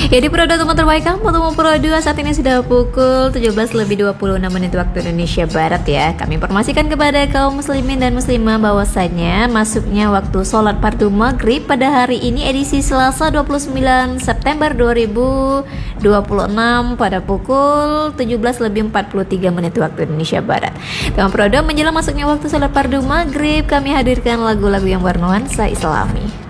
Ya di Pro 2 teman terbaik kamu, teman Pro 2, saat ini sudah pukul 17:26 waktu Indonesia Barat ya. Kami informasikan kepada kaum muslimin dan muslimah bahwasanya masuknya waktu sholat fardu maghrib pada hari ini edisi Selasa 29 September 2026 pada pukul 17:43 waktu Indonesia Barat. Teman Pro 2, menjelang masuknya waktu sholat fardu maghrib, kami hadirkan lagu-lagu yang bernuansa Islami.